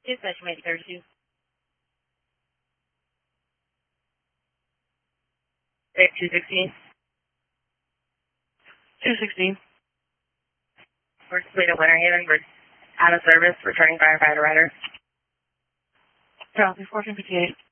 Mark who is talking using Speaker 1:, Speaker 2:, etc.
Speaker 1: Dispatch maybe 32. 216. 216. We're Toledo Winter Haven. We're out of service, returning firefighter rider.
Speaker 2: Copy, 1458.